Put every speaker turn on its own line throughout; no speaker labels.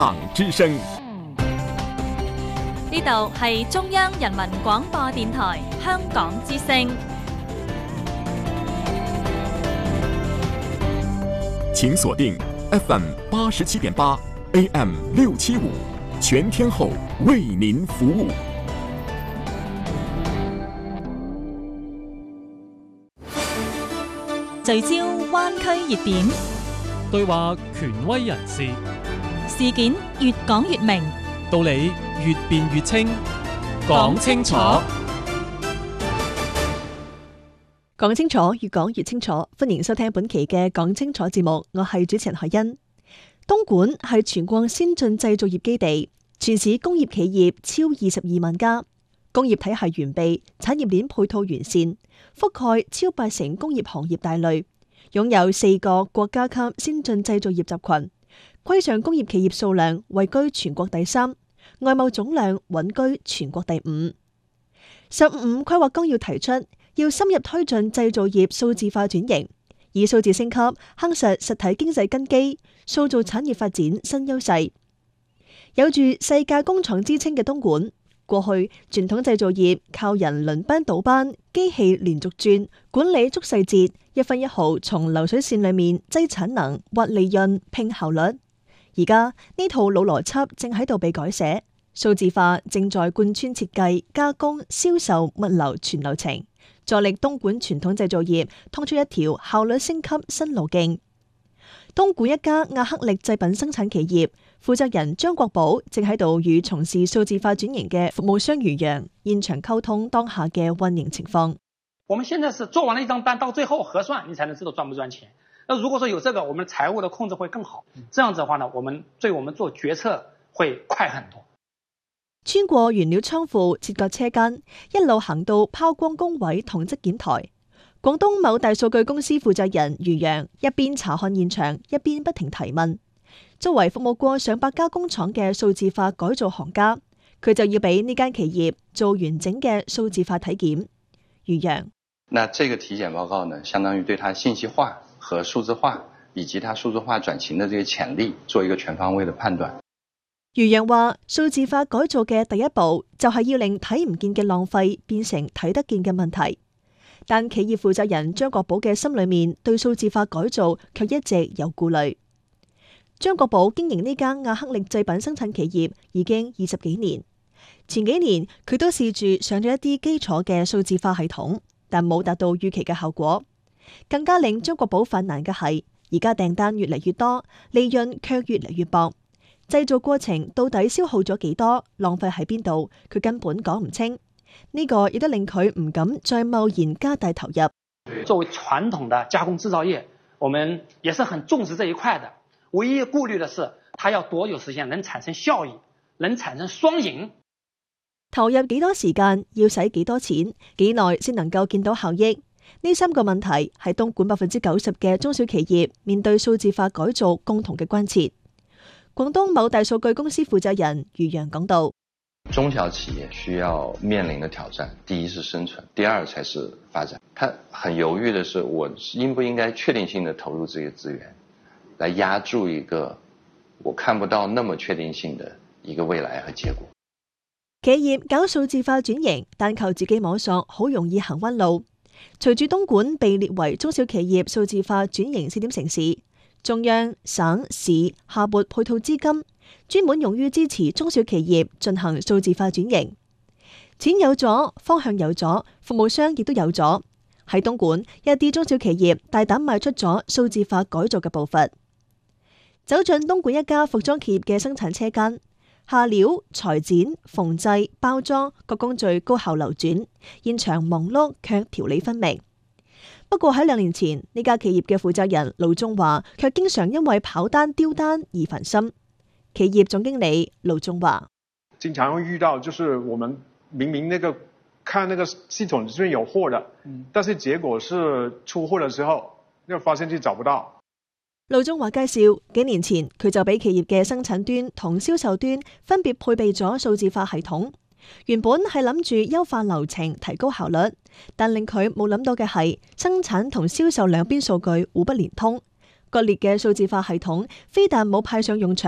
港之聲。
呢度係中央人民廣播電台香港之聲。
請鎖定 FM 87.8 AM 675，全天候為您服務。
聚焦灣區熱點，
對話權威人士，
事件越講越明，
道理越辯越清，講清楚。
講清楚，越講越清楚。歡迎收聽本期嘅講清楚節目，我係主持人海欣。東莞係全國先進製造業基地，全市工業企業超22萬家，工業體系完備，產業鏈配套完善，覆蓋超80%工業行業大類，擁有4個國家級先進製造業集群，規上工業企業數量位居全國第3，外貿總量穩居全國第5。15規劃綱要提出，要深入推進製造業數字化轉型，以數字升級夯實實體經濟根基，塑造產業發展新優勢。有住世界工廠之稱嘅東莞，過去傳統製造業靠人輪班倒班，機器連續轉，管理捉細節，一分一毫從流水線裏面擠產能、挖利潤、拼效率。而家呢套老邏輯正喺度被改寫，數字化正在貫穿設計、加工、銷售、物流全流程，助力東莞傳統製造業通出一條效率升級新路徑。東莞一家亞克力製品生產企業負責人張國寶正喺度與從事數字化轉型嘅服務商余洋現場溝通當下嘅運營情況。
我們現在是做完了一張單，到最後核算你才能知道賺不賺錢。那如果說有這個，我們財務的控制會更好。這樣子的話呢，我們做決策會快很多。
穿過原料倉庫、切割車間，一路行到拋光工位同質檢台。廣東某大數據公司負責人余洋一邊查看現場，一邊不停提問。作為服務過上百家工廠嘅數字化改造行家，佢就要俾呢間企業做完整嘅數字化體檢。余洋，
那這個體檢報告呢，相當於對它信息化和數字化以及它數字化轉型的這個潛力做一個全方位的判斷。
余洋話，數字化改造嘅第一步就係要令睇唔見嘅浪費變成睇得見嘅問題。但企業負責人張國寶嘅心裏面對數字化改造卻一直有顧慮。張國寶經營呢間亞克力製品生產企業已經20幾年，前幾年佢都試住上咗一啲基礎嘅數字化系統，但冇達到預期嘅效果。更加令張國寶犯難嘅係，而家訂單越嚟越多，利潤卻越嚟越薄。製造過程到底消耗咗幾多，浪費喺邊度，佢根本講唔清。呢個亦都令佢唔敢再貿然加大投入。
作為傳統的加工製造業，我們也是很重視這一塊的。唯一顧慮的是，它要多久時間能產生效益，能產生雙贏。
投入幾多時間，要使幾多錢，幾耐先能夠見到效益？呢3個問題係東莞90%嘅中小企業面對數字化改造共同嘅關切。廣東某大數據公司負責人余洋講道。
中小企業需要面臨的挑戰，第一是生存，第二才是發展。他很猶豫的是，我應不應該確定性的投入這些資源，來壓住一個我看不到那麼確定性的一個未來和結果。
企業搞數字化轉型，單靠自己摸索，好容易行彎路。隨住東莞被列為中小企業數字化轉型試點城市，中央、省、市下撥配套資金，專門用於支持中小企業進行數字化轉型。錢有咗，方向有咗，服務商亦都有咗。喺東莞，一啲中小企業大膽邁出咗數字化改造嘅步伐。走進東莞一家服裝企業嘅生產車間，下料、裁剪、縫製、包裝各工序高效流轉，現場忙碌卻條理分明。不過喺2年前，呢家企業嘅負責人盧仲華卻經常因為跑單丟單而煩心。企業總經理盧仲華，
經常會遇到，就是我們明明看那個系統這邊有貨的，但是結果是出貨的時候，那個發現器找不到。
盧仲華介紹，幾年前佢就俾企業嘅生產端同銷售端分別配備咗數字化系統。原本係諗住優化流程，提高效率，但令佢冇諗到嘅係生產同銷售兩邊數據互不連通。割裂嘅數字化系統非但冇派上用場，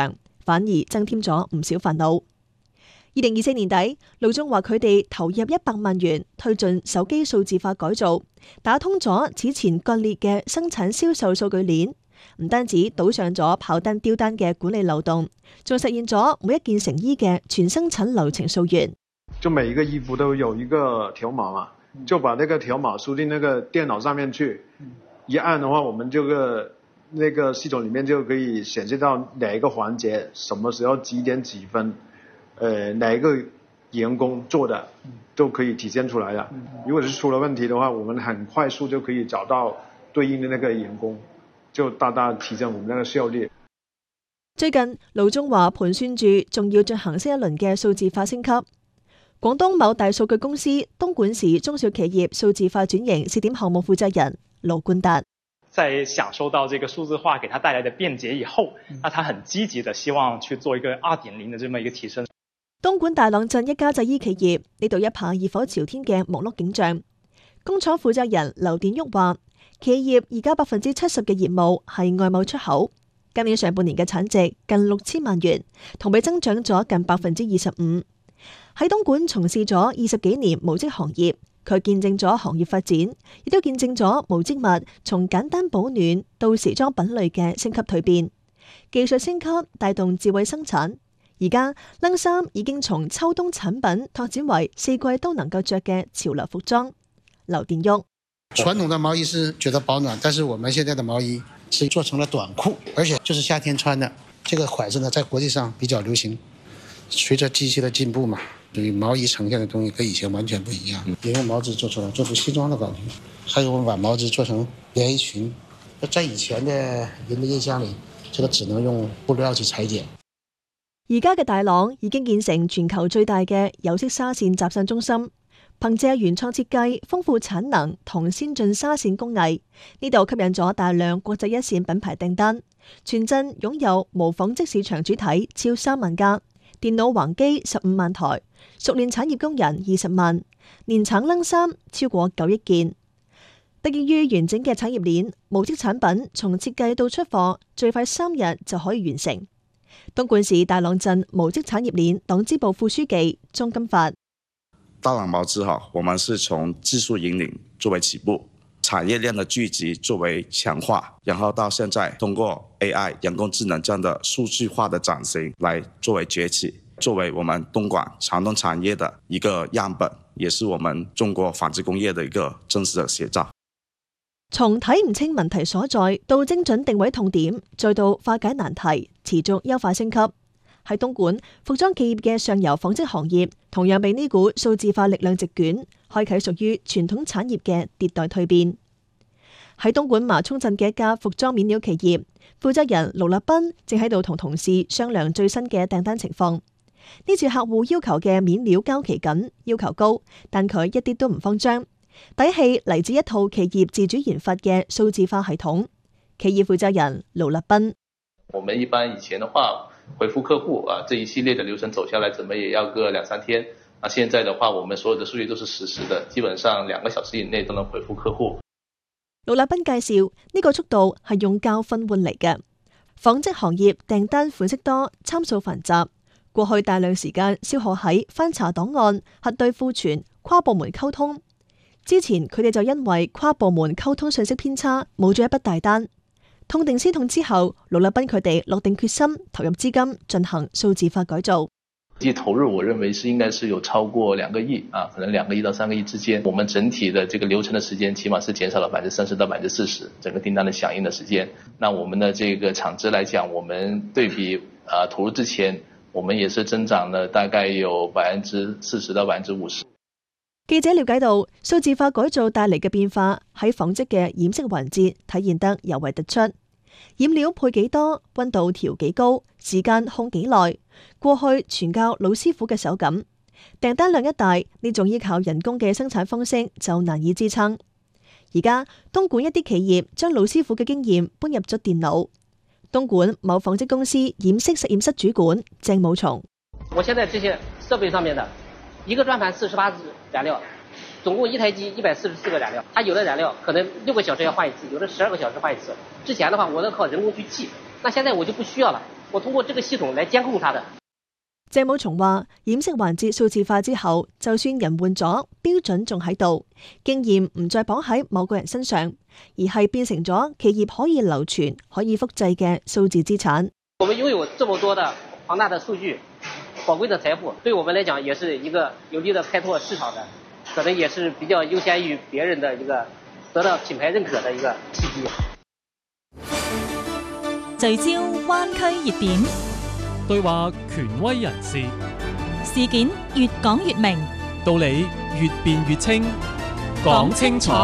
反而增添咗唔少煩惱。2024年底，盧忠話佢哋投入100萬元推進手機數字化改造，打通咗此前割裂嘅生產銷售數據鏈，唔單止堵上咗跑單丟單嘅管理漏洞，仲實現咗每一件成衣嘅全生產流程溯源。
就每一個衣服都有一個條碼嘛，就把那個條碼輸進那個電腦上面去，一按的話，我們這個那個系統裡面就可以顯示到哪一個環節什麼時候幾點幾分，哪一個員工做的都可以體現出來了。如果是出了問題的話，我們很快速就可以找到對應的那個員工，就大大提升我們那個效率。
最近盧忠話盤算住仲要進行新一輪嘅數字化升級。廣東某大數據公司東莞市中小企業數字化轉型試點項目負責人盧冠達，
在享受到這個數字化給他帶來的便捷以後，那他很積極的希望去做一個2.0的這麼一個提升。
東莞大朗鎮一家製衣企業呢度一派熱火朝天嘅忙碌景象。工廠負責人劉殿旭話，企業而家70%嘅業務係外貿出口，今年上半年嘅產值近6000萬元，同比增長咗近25%。喺東莞從事咗20幾年無織行業，佢見證咗行業發展，亦都見證咗無織物從簡單保暖到時裝品類嘅升級蛻變，技術升級帶動智慧生產。而家冷衫已經從秋冬產品拓展為4季都能夠着嘅潮流服裝。劉殿旭，
傳統的毛衣是覺得保暖，但是我們現在的毛衣是做成了短褲，而且就是夏天穿的。這個款式呢，在國際上比較流行。隨着機器的進步嘛，對於毛衣呈現的東西跟以前完全不一樣。也用毛織做出來，做出西裝的感覺，還有把毛織做成連衣裙。在以前的人的印象裡，這個只能用布料去裁剪。
而家嘅大朗已經建成全球最大嘅有色紗線集散中心，憑借原創設計、豐富產能同先進紗線工藝，呢度吸引咗大量國際一線品牌訂單。全鎮擁有無紡織市場主體超3萬家。電腦橫機15萬台，熟練產業工人20萬，年產冷衫超過9億件。得益於完整嘅產業鏈，無織產品從設計到出貨最快3日就可以完成。東莞市大朗鎮無織產業鏈黨支部副書記鍾金發：
大朗毛織我們是從技術引領作為起步，產業鏈的聚集作為強化，然後到現在通過 AI 人工智能這樣的數據化的轉型來作為崛起，作為我們東莞傳統產業的一個樣本，也是我們中國紡織工業的一個真實的寫照。
從睇唔清問題所在到精準定位痛點，再到化解難題，持續優化升級。喺東莞，服裝企業嘅上游紡織行業同樣被呢股數字化力量席捲，開啟屬於傳統產業嘅迭代蛻變。喺東莞麻涌鎮嘅一家服裝面料企業，負責人盧立斌正喺度同同事商量最新嘅訂單情況。呢次客戶要求嘅面料交期緊，要求高，但佢一啲都唔慌張。底氣嚟自一套企業自主研發嘅數字化系統。企業負責人盧立斌：
我們一般以前的話回覆客戶啊，這一系列的流程走下來，怎麼也要個2-3天。那現在的話，我們所有的數據都是實時的，基本上2個小時以內都能回覆客戶。
盧立斌介紹，呢個速度係用教訓換嚟嘅。紡織行業訂單款式多，參數繁雜，過去大量時間消耗喺翻查檔案、核對庫存、跨部門溝通。之前佢哋就因為跨部門溝通信息偏差，冇咗一筆大單。痛定思痛之後，盧立斌佢哋落定決心，投入資金進行數字化改造。
實際投入我認為是應該是有超過2個億啊，可能2個億到3個億之間。我們整體的這個流程的時間起碼是減少了30%到40%，整個訂單的響應的時間。那我們的這個產值來講，我們對比投入之前，我們也是增長了大概有40%到50%。
記者了解到，數字化改造帶嚟嘅變化喺紡織嘅染色環節體現得尤為突出。染料配幾多，溫度調幾高，時間控幾耐，過去全靠老師傅嘅手感。訂單量一大，呢種依靠人工嘅生產方式就難以支撐。而家東莞一啲企業將老師傅嘅經驗搬入咗電腦。東莞某紡織公司染色實驗室主管鄭武松：
我現在這些設備上面的一個轉盤48支染料，總共一台機144個染料，它有的染料可能6個小時要換一次，有的12個小時換一次。之前的話我都靠人工去記，那現在我就不需要了， 我通過這個系統來監控它的。
謝武松話：染色環節數字化之後，就算人換咗，標準仲喺度，經驗唔再綁喺某個人身上，而係變成咗企業可以流傳、可以複製嘅數字資產。
我們擁有這麼多的龐大的數據、寶貴的財富，對我們來講也是一個有利的開拓市場的，可能也是比較優先於別人的一個得到品牌認可的一個契機。
聚焦灣區熱點，
對話權威人士，
事件越講越明，
道理越辯越清，講清楚。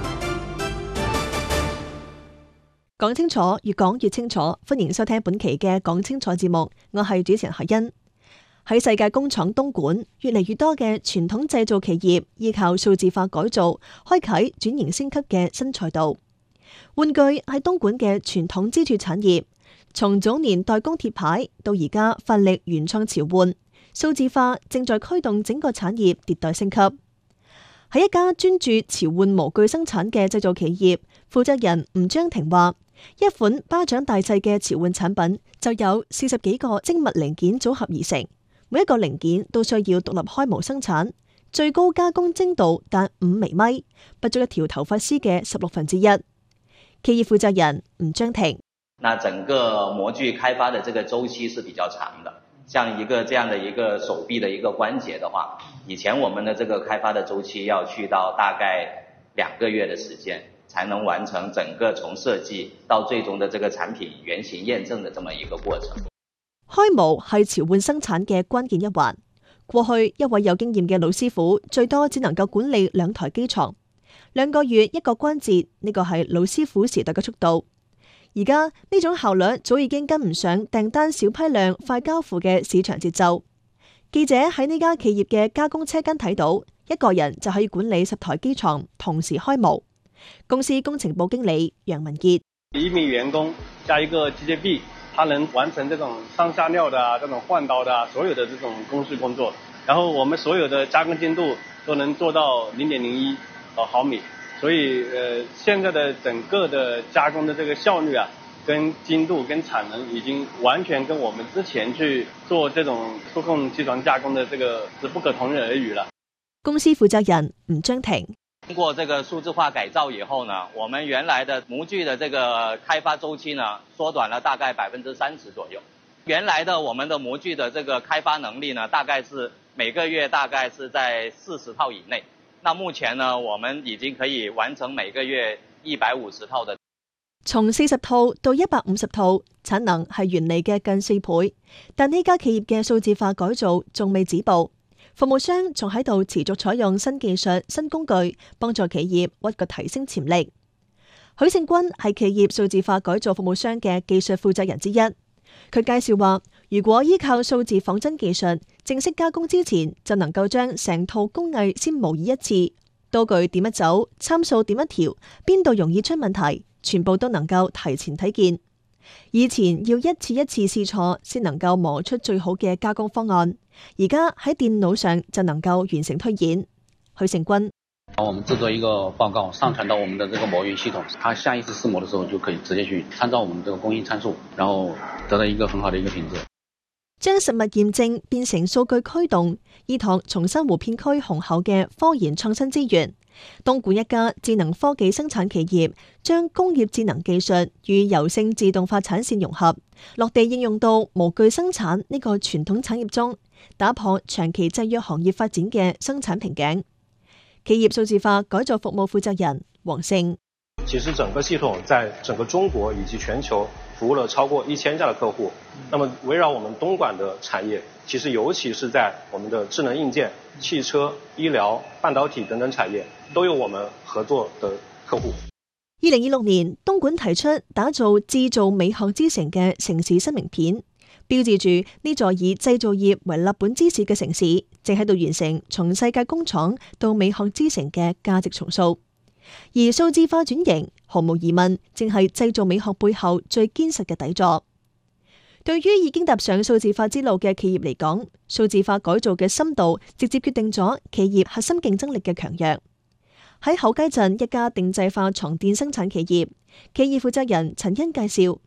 講清楚，越講越清楚。歡迎收聽本期嘅講清楚節目，我係主持人何欣。喺世界工廠東莞，越嚟越多嘅傳統製造企業依靠數字化改造，開啟轉型升級嘅新賽道。玩具係東莞嘅傳統支柱產業，從早年代工鐵牌到而家發力原創潮玩，數字化正在驅動整個產業迭代升級。喺一家專注潮玩模具生產嘅製造企業，負責人吳張婷話：一款巴掌大細嘅潮玩產品就有40幾個精密零件組合而成，每一個零件都需要獨立開模生產，最高加工精度達5微米，不足一條頭髮絲嘅1/16。企業負責人吳張婷：
那整個模具開發的這個周期是比較長的，像一個這樣的一個手臂的一個關節的話，以前我們的這個開發的周期要去到大概2個月的時間，才能完成整個從設計到最終的這個產品原型驗證的這麼一個過程。
開模係潮玩生產嘅關鍵一環。過去一位有經驗嘅老師傅最多只能夠管理2台機床，2個月一個關節，呢個係老師傅時代嘅速度。而家呢種效率早已經跟唔上訂單小批量快交付嘅市場節奏。記者喺呢家企業嘅加工車間睇到，一個人就可以管理10台機床同時開模。公司工程部經理楊文傑
：1名員工加一個機械臂，他能完成這種上下料的這種換刀的所有的這種工序工作。然後我們所有的加工精度都能做到0.01毫米。所以現在的整個的加工的這個效率啊，跟精度跟產能已經完全跟我們之前去做這種觸控機床加工的這個是不可同日而語了。
公司負責人吳張婷：
經過這個數字化改造以後呢，我們原來的模具的這個開發周期呢，縮短了大概30%左右。原來的我們的模具的這個開發能力呢，大概是每個月大概是在40套以內。那目前呢，我們已經可以完成每個月150套的。
從40套到150套，產能係原嚟嘅近4倍。但呢家企業嘅數字化改造仲未止步，服務商仲喺度持續採用新技術、新工具，幫助企業屈個提升潛力。許勝軍係企業數字化改造服務商嘅技術負責人之一。佢介紹話，如果依靠數字仿真技術，正式加工之前就能夠將成套工藝先模擬一次，刀具點一走，參數點一調，邊度容易出問題，全部都能夠提前睇見。以前要一次一次試錯先能夠磨出最好嘅加工方案，而家喺電腦上就能夠完成推演。許勝軍：
我們製作一個報告上傳到我們的這個模原系統，它下一次試模的時候就可以直接去參照我們這個工藝參數，然後得到一個很好的一個品質。
將實物驗證變成數據驅動，依託松山湖片區雄厚嘅科研創新資源，東莞一家智能科技生產企業將工業智能技術與柔性自動化產線融合，落地應用到模具生產呢個傳統產業中，打破長期制約行業發展嘅生產瓶頸。企業數字化改造服務負責人黃勝：
其實整個系統在整個中國以及全球服務了超過1000家的客戶。那麼圍繞我們東莞的產業，其實尤其是在我們的智能硬件、汽車、醫療、半導體等等產業，都有我們合作的客戶。
2026年，東莞提出打造製造美學之城嘅城市新名片，標誌住呢座以製造業為立本之市嘅城市，正喺度完成從世界工廠到美學之城嘅價值重塑。而數字化轉型，毫無疑問，正係製造美學背後最堅實嘅底座。對於已經踏上數字化之路嘅企業嚟講，數字化改造嘅深度直接決定咗企業核心競爭力嘅強弱。喺厚街鎮一家定製化床墊生產企業，企業負責人陳欣介紹，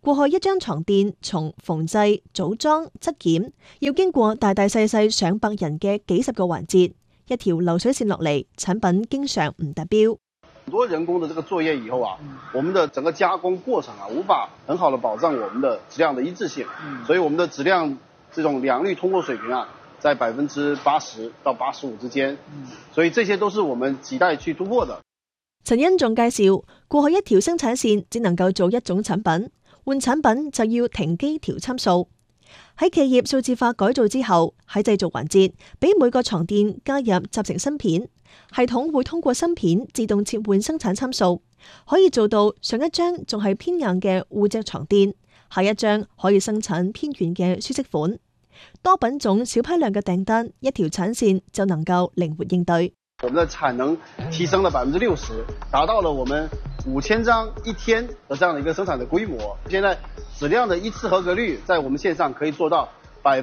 過去一張床墊從縫製、組裝、質檢，要經過大大細細上百人嘅幾十個環節，一條流水線落嚟，產品經常唔達標。
很多人工的這個作業以後啊，我們的整個加工過程啊，無法很好的保障我們的質量的一致性，所以我們的質量這種良率通過水平啊，在80%到85%之間，所以這些都是我們亟待去突破的。
陳恩仲介紹，過去一條生產線只能夠做一種產品，換產品就要停機調參數。喺企業數字化改造之後，喺製造環節俾每個床墊加入集成芯片，系統會通過芯片自動切換生產參數，可以做到上一張仲係偏硬嘅護脊床墊，下一張可以生產偏軟嘅舒適款。多品種小批量嘅訂單，一條產線就能夠靈活應對。
我們的產能提升了60%，達到了我們5000張一天的這樣的一個生產的規模。現在質量的一次合格率在我們線上可以做到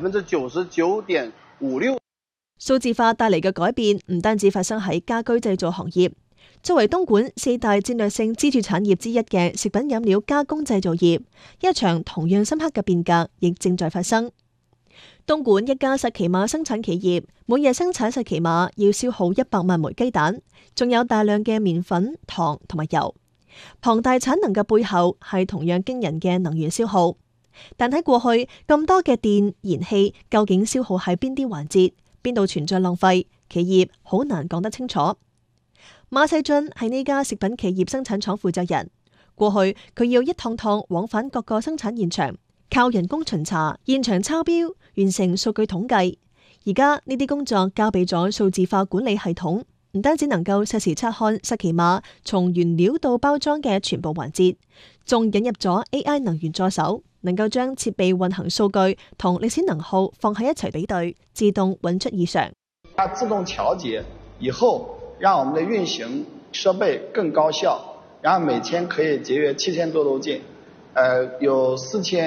99.56%。
數字化帶嚟嘅改變唔單止發生喺家居製造行業，作為東莞4大戰略性支柱產業之一嘅食品飲料加工製造業，一場同樣深刻嘅變革亦正在發生。東莞一家薩琪瑪生產企業每日生產薩琪瑪要消耗100萬枚雞蛋，仲有大量嘅麵粉、糖同埋油。龐大產能嘅背後係同樣驚人嘅能源消耗。但喺過去咁多嘅電、燃氣，究竟消耗喺邊啲環節，邊度存在浪費？企業好難講得清楚。馬世俊係呢家食品企業生產廠負責人，過去佢要一趟趟往返各個生產現場，靠人工巡查、現場抄標，完成數據統計。而家呢啲工作交俾咗數字化管理系統，唔單止能夠實時察看薩琪瑪從原料到包裝嘅全部環節，仲引入咗 AI 能源助手，能夠將設備運行數據同歷史能耗放喺一齊比對，自動揾出異常。
它自動調節以後，讓我們的運行設備更高效，然後每天可以節約7000多度計，有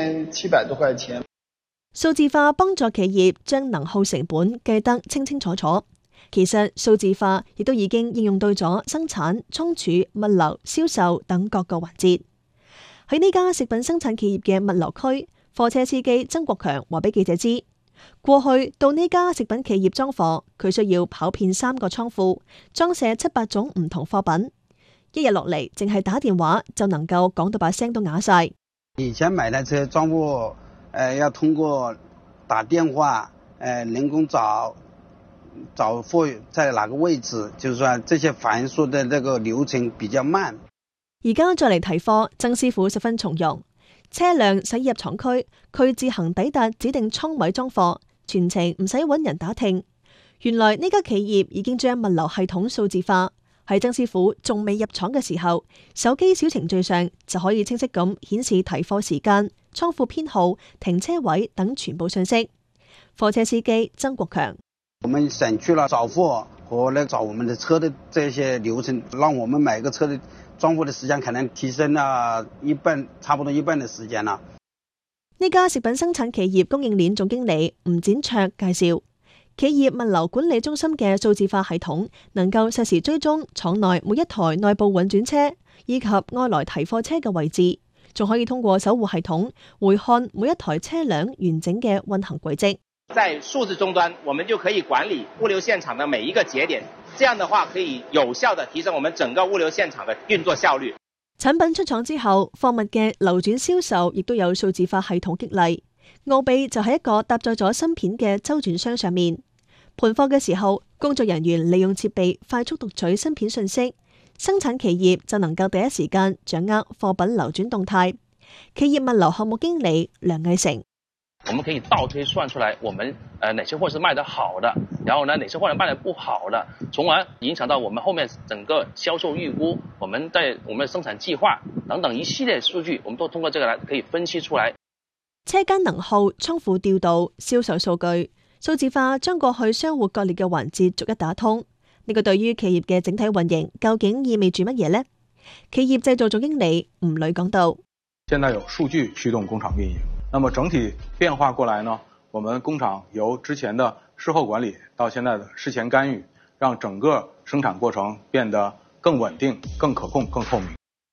4700多塊錢。
數字化幫助企業將能耗成本計得清清楚楚。其實數字化亦都已經應用到咗生產、倉儲、物流、銷售等各個環節。喺呢家食品生產企業嘅物流區，貨車司機曾國強話俾記者知，過去到呢家食品企業裝貨，佢需要跑遍3個倉庫，裝卸7-8種唔同貨品。一日落嚟，淨係打電話就能夠講到把聲都啞晒。
以前買台車裝貨，要通過打電話，人工找貨在哪個位置，就是說這些繁瑣的這個流程比較慢。
而家再嚟提貨，曾師傅十分從容，車輛駛入廠區，佢自行抵達指定倉位裝貨，全程唔使揾人打聽。原來呢家企業已經將物流系統數字化，喺曾師傅仲未入廠嘅時候，手機小程序上就可以清晰咁顯示提貨時間、倉庫編號、停車位等全部信息。貨車司機曾國強：
我們省去了找貨和找我們的車的這些流程，讓我們每個車的裝貨的時間可能提升了一半，差不多一半的時間啦。
呢家食品生產企業供應鏈總經理吳展卓介紹，企業物流管理中心嘅數字化系統能夠實時追蹤廠內每一台內部運轉車以及外來提貨車嘅位置，仲可以通過守護系統回看每一台車輛完整嘅運行軌跡。
在數字終端，我們就可以管理物流現場的每一個節點，這樣的話可以有效地提升我們整個物流現場的運作效率。
產品出廠之後，貨物嘅流轉銷售亦都有數字化系統激勵。奧比就喺一個搭載咗芯片嘅周轉箱上面，盤貨嘅時候，工作人員利用設備快速讀取芯片信息，生產企業就能夠第一時間掌握貨品流轉動態。企業物流項目經理梁毅成：
我們可以倒推算出來，我們哪些貨是賣得好的，然後呢哪些貨是賣得不好的，從而影響到我們後面整個銷售預估，我們的生產計劃等等一系列數據，我們都通過這個來可以分析出來。
車間能耗、倉庫調度、銷售數據，數字化將過去相互割裂嘅環節逐一打通。呢個對於企業嘅整體運營究竟意味住乜嘢呢？企業製造總經理吳磊講到：
現在有數據驅動工廠運營，那麼整體變化過來呢，我們工廠由之前的事後管理到現在的事前干預，讓整個生產過程變得更穩定、更可控、更透明。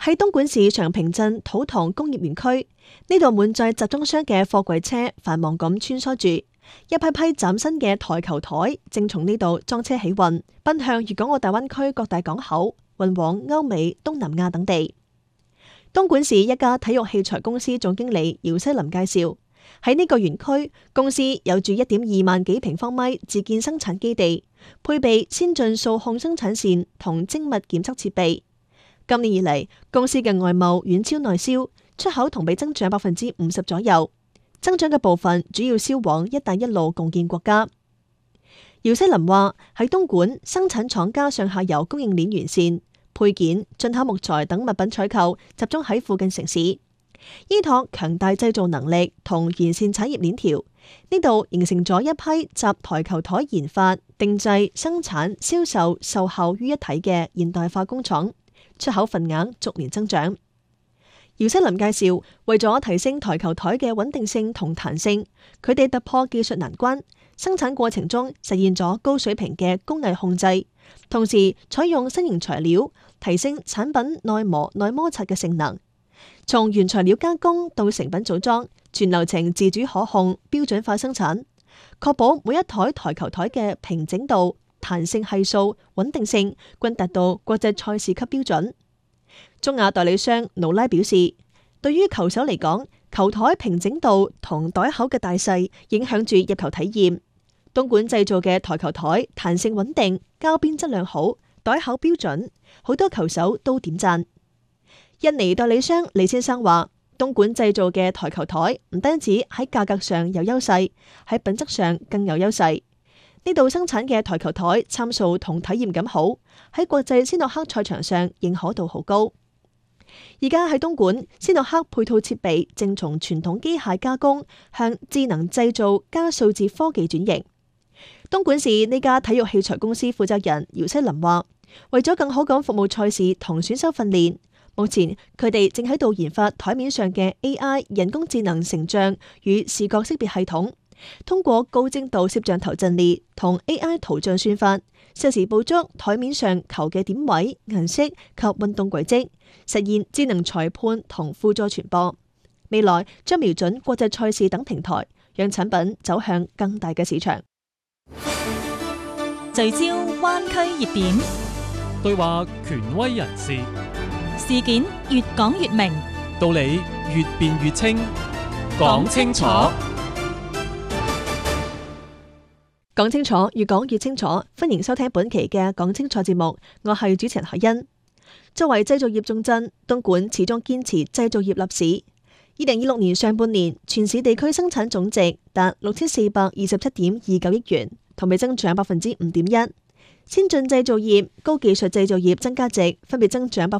喺東莞市長坪鎮土塘工業園區，呢度滿載集裝箱嘅貨櫃車繁忙咁穿梭住，一批批嶄新嘅台球台正從呢度裝車起運，奔向粵港澳大灣區各大港口，運往歐美、東南亞等地。東莞市一家體育器材公司總經理姚西林介紹，喺呢個園區，公司有住1.2萬幾平方米自建生產基地，配備先進數控生產線同精密檢測設備。今年以嚟，公司嘅外貿遠超內銷，出口同比增長50%左右，增長嘅部分主要銷往一帶一路共建國家。姚西林話：喺東莞，生產廠家上下游供應鏈完善，配件、進口木材等物品採購集中喺附近城市，依託強大製造能力同完善產業鏈條，呢度形成咗一批集台球台研發、定製、生產、銷售、售後於一體嘅現代化工廠。出口份額逐年增長。姚西林介紹，為咗提升台球台嘅穩定性同彈性，佢哋突破技術難關，生產過程中實現咗高水平嘅工藝控制，同時採用新型材料，提升產品耐磨耐摩擦嘅性能。從原材料加工到成品組裝，全流程自主可控、標準化生產，確保每一台台球台嘅平整度、彈性係數、穩定性均達到國際賽事級標準。中亞代理商努拉表示，對於球手嚟講，球台平整度同袋口嘅大細影響住入球體驗。東莞製造嘅台球台彈性穩定，膠邊質量好，袋口標準，好多球手都點讚。印尼代理商李先生話，東莞製造嘅台球台唔單止喺價格上有優勢，喺品質上更有優勢。呢度生產嘅台球台參數同體驗感好，喺國際斯諾克賽場上認可度好高。而家喺東莞，斯諾克配套設備正從傳統機械加工向智能製造加數字科技轉型。東莞市呢家體育器材公司負責人姚西林話，為咗更好咁服務賽事同選手訓練，目前佢哋正喺度研發台面上嘅 AI 人工智能成像與視覺識別系統。通過高精度攝像頭陣列同 AI 圖像算法，實時捕捉台面上球嘅點位、顏色及運動軌跡，實現智能裁判同輔助傳播。未來將瞄準國際賽事等平台，讓產品走向更大嘅市場。
聚焦灣區熱點，
對話權威人士，
事件越講越明，
道理越辯越清，講清楚。
講清楚，越講越清楚。歡迎收聽本期嘅講清楚節目，我係主持人海欣。作為製造業重鎮，東莞始終堅持製造業立市。2026年上半年，全市地區生產總值達6427.29億元，同比增長5.1%。先進製造業、高技術製造業增加值分別增長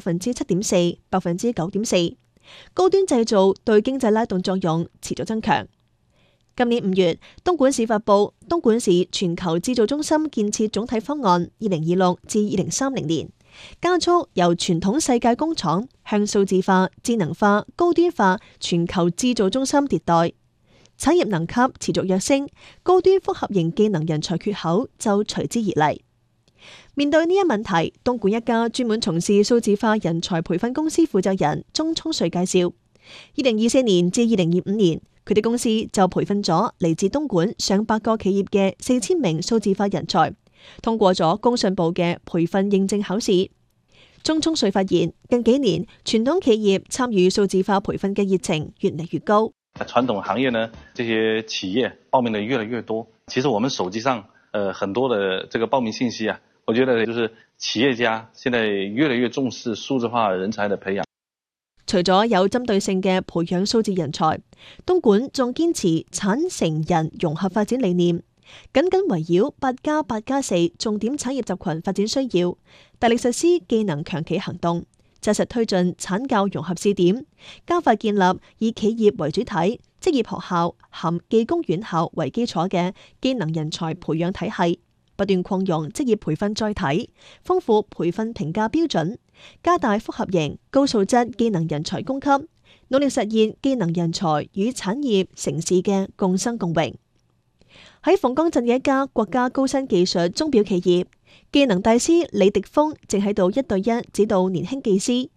7.4%、9.4%。高端製造對經濟拉動作用持續增強。今年5月，東莞市發布《東莞市全球製造中心建設總體方案（2026至2030年）》，加速由傳統世界工廠向數字化、智能化、高端化全球製造中心迭代，產業能級持續躍升，高端複合型技能人才缺口就隨之而嚟。面對呢一問題，東莞一家專門從事數字化人才培訓公司負責人鐘聰瑞介紹，2024年至2025年，佢哋公司就培訓咗嚟自東莞上百個企業嘅4000名數字化人才，通過咗工信部嘅培訓認證考試。鐘聰瑞發現，近幾年傳統企業參與數字化培訓嘅熱情越嚟越高。
傳統行業呢，這些企業報名的越來越多。其實我們手機上，很多的這個報名信息啊，我覺得就是企業家現在越來越重視數字化人才的培養。
除咗有針對性嘅培養數字人才，東莞仲堅持產成人融合發展理念，緊緊圍繞8+8+4重點產業集群發展需要，大力實施技能強企行動，紮實推進產教融合試點，加快建立以企業為主體、職業學校含技工院校為基礎嘅技能人才培養體系，不斷擴容職業培訓載體，豐富培訓評價標準，加大複合型高素質技能人才供給，努力實現技能人才與產業城市嘅共生共榮。喺鳳崗鎮嘅一家國家高新技術鐘錶企業，技能大師李迪峰正喺度1對1指導年輕技師，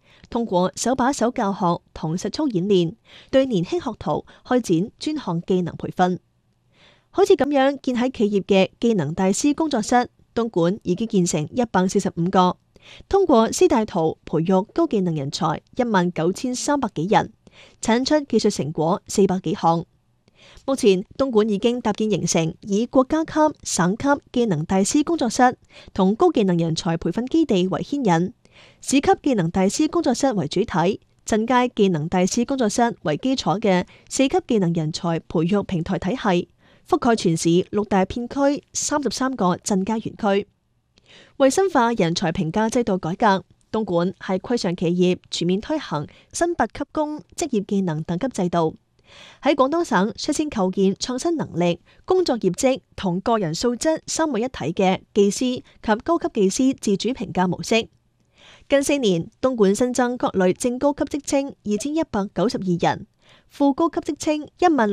通過手把手教學同實操演練，對年輕學徒開展專項技能培訓。好似咁樣建喺企業嘅技能大師工作室，東莞已經建成145個，通過師大圖培育高技能人才19300幾人，產出技術成果400幾項。目前東莞已經搭建形成以國家級、省級技能大師工作室同高技能人才培訓基地為牽引，市級技能大師工作室為主體，鎮街技能大師工作室為基礎嘅4級技能人才培育平台體系，覆蓋全市6大片區33個鎮街園區。為深化人才評價制度改革，東莞喺規上企業全面推行新8級工職業技能等級制度。喺廣東省率先構建創新能力、工作業績同個人素質3位一體嘅技師及高級技師自主評價模式。近4年，東莞新增各類正高級職稱2192人，副高級職稱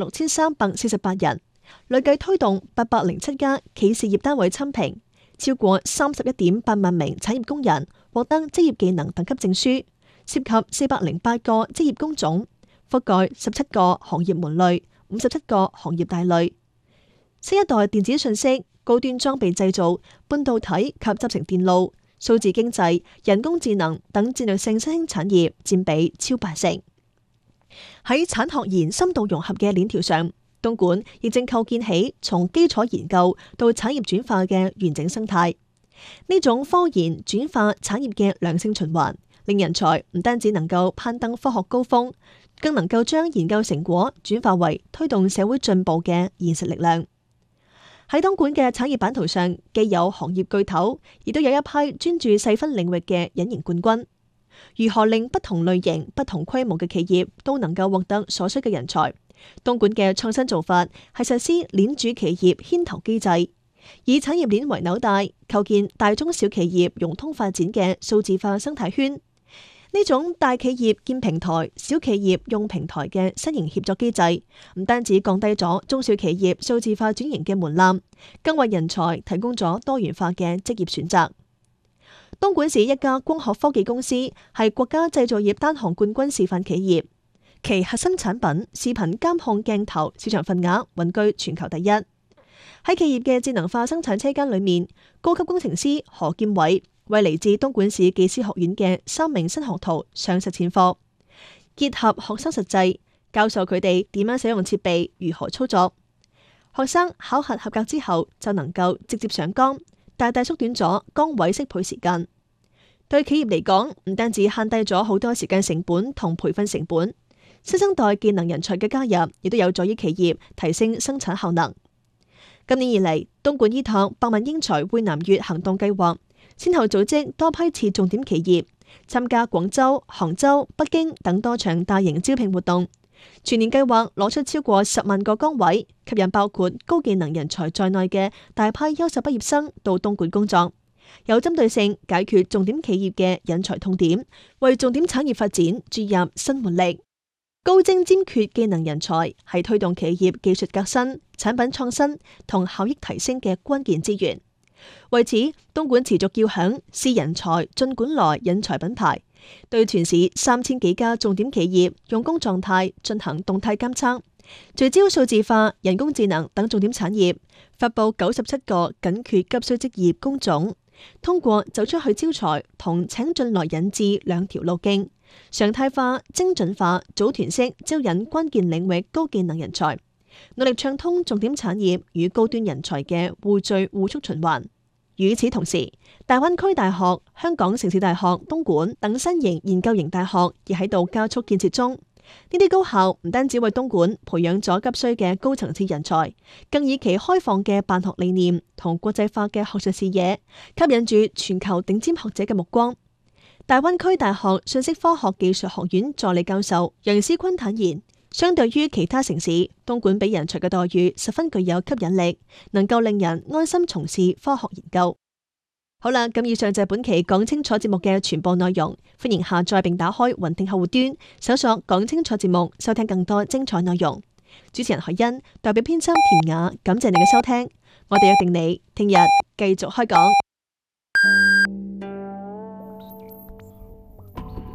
16348人，累計推動807家企事業單位參評，超過31.8萬名產業工人獲得職業技能等級證書，涉及408個職業工種，覆蓋17個行業門類、57個行業大類。新一代電子信息、高端裝備製造、半導體及集成電路、數字經濟、人工智能等戰略性新興產業佔比超80%。喺產學研深度融合嘅鏈條上，東莞亦正構建起從基礎研究到產業轉化嘅完整生態。呢種科研轉化產業嘅良性循環，令人才唔單止能夠攀登科學高峰，更能夠將研究成果轉化為推動社會進步嘅現實力量。喺東莞嘅產業版圖上，既有行業巨頭，亦都有一批專注細分領域嘅隱形冠軍。如何令不同類型、不同規模嘅企業都能夠獲得所需嘅人才？東莞嘅創新做法係實施鏈主企業牽頭機制，以產業鏈為紐帶，構建大中小企業融通發展嘅數字化生態圈。呢種大企業建平台、小企業用平台嘅新型協作機制，唔單止降低咗中小企業數字化轉型嘅門檻，更為人才提供咗多元化嘅職業選擇。東莞市一家光學科技公司係國家製造業單項冠軍示範企業，其核心產品視頻監控鏡頭市場份額穩居全球第一。喺企業嘅智能化生產車間裏面，高級工程師何劍偉為嚟自東莞市技師學院嘅3名新學徒上實踐課，結合學生實際，教授佢哋點樣使用設備，如何操作。學生考核合格之後，就能夠直接上崗，大大縮短咗崗位適配時間。對企業嚟講，唔單止慳低咗好多時間成本同培訓成本，新生代技能人才嘅加入，亦都有助於企業提升生產效能。今年以嚟，東莞依託百萬英才匯南粵行動計劃，先後組織多批次重點企業參加廣州、杭州、北京等多場大型招聘活動，全年計劃攞出超過10萬個崗位，吸引包括高技能人才在內嘅大批優秀畢業生到東莞工作，有針對性解決重點企業嘅引才痛點，為重點產業發展注入新活力。高精尖缺技能人才係推動企業技術革新、產品創新同效益提升嘅關鍵資源。為此，東莞持續叫響是人才盡管來引才品牌，對全市3000幾家重點企業用工狀態進行動態監測，聚焦數字化、人工智能等重點產業，發佈97個緊缺急需職業工種，通過走出去招才同請進來引智兩條路徑，常態化、精準化、組團式招引關鍵領域高技能人才，努力暢通重點產業與高端人才嘅互聚互促循環。與此同時，大灣區大學、香港城市大學東莞等新型研究型大學亦喺度加速建設中。呢啲高校唔單止為東莞培養咗急需嘅高層次人才，更以其開放嘅辦學理念同國際化嘅學術視野，吸引住全球頂尖學者嘅目光。大灣區大學信息科學技術學院助理教授楊思坤坦言，相對於其他城市，東莞俾人才嘅待遇十分具有吸引力，能夠令人安心從事科學研究。好啦，咁以上就係本期講清楚節目嘅全部內容，歡迎下載並打開雲聽客戶端，搜索講清楚節目，收聽更多精彩內容。主持人海欣代表編輯田雅，感謝你嘅收聽，我哋約定你聽日繼續開講。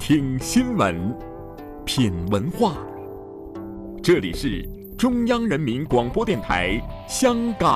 听新闻，品文化。这里是中央人民广播电台香港